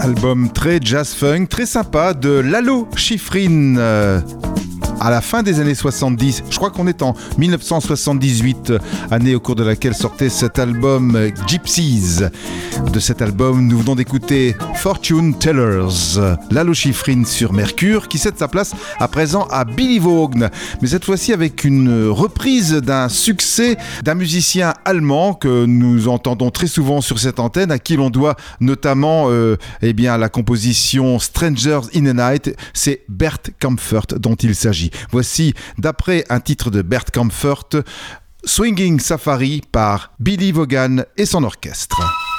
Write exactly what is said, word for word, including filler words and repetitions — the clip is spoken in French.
Album très jazz-funk, très sympa de Lalo Schifrin. Euh, à la fin des années soixante-dix, je crois qu'on est en dix-neuf cent soixante-dix-huit, année au cours de laquelle sortait cet album Gypsies. De cet album, nous venons d'écouter Fortune Tellers, Lalo Schifrin sur Mercure, qui cède sa place à présent à Billy Vaughn, mais cette fois-ci avec une reprise d'un succès d'un musicien allemand que nous entendons très souvent sur cette antenne, à qui l'on doit notamment euh, eh bien, la composition Strangers in the Night. C'est Bert Kaempfert dont il s'agit. Voici, d'après un titre de Bert Kaempfert, Swinging Safari par Billy Vaughan et son orchestre.